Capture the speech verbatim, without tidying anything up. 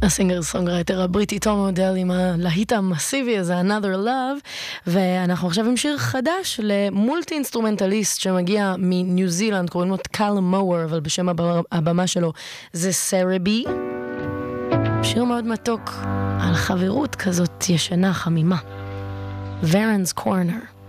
הסינגר סונגרייטר הבריטי תום אודל עם הלהיט המסיבי הזה, Another Love, ואנחנו עכשיו עם שיר חדש למולטי אינסטרומנטליסט שמגיע מניו זילנד, קוראים לו קלם מואר, אבל בשם הבמה שלו זה סרבי. שיר מאוד מתוק על חברות כזאת ישנה חמימה. Varen's Corner.